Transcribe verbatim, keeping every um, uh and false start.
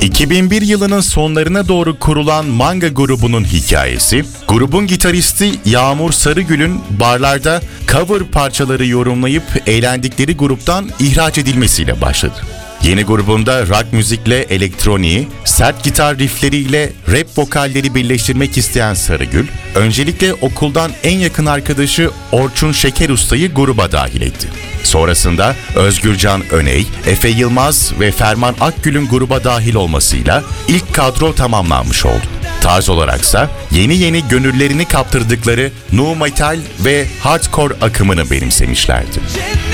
iki bin bir yılının sonlarına doğru kurulan Manga grubunun hikayesi, grubun gitaristi Yağmur Sarıgül'ün barlarda cover parçaları yorumlayıp eğlendikleri gruptan ihraç edilmesiyle başladı. Yeni grubunda rock müzikle elektroniği, sert gitar riffleriyle rap vokalleri birleştirmek isteyen Sarıgül, öncelikle okuldan en yakın arkadaşı Orçun Şeker Usta'yı gruba dahil etti. Sonrasında Özgürcan Öney, Efe Yılmaz ve Ferman Akgül'ün gruba dahil olmasıyla ilk kadro tamamlanmış oldu. Tarz olaraksa yeni yeni gönüllerini kaptırdıkları nu metal ve hardcore akımını benimsemişlerdi.